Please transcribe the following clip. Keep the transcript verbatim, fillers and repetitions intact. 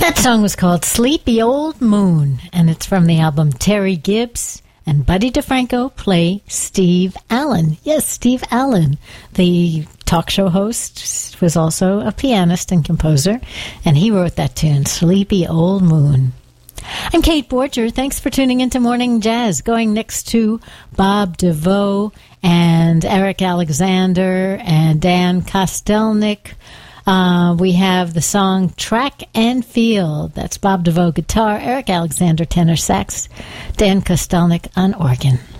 That song was called Sleepy Old Moon, and it's from the album Terry Gibbs and Buddy DeFranco play Steve Allen. Yes, Steve Allen, the talk show host, was also a pianist and composer, and he wrote that tune, Sleepy Old Moon. I'm Kate Borger. Thanks for tuning into Morning Jazz. Going next to Bob DeVoe and Eric Alexander and Dan Kostelnik. Uh, we have the song Track and Field. That's Bob DeVoe guitar, Eric Alexander tenor sax, Dan Kostelnik on organ.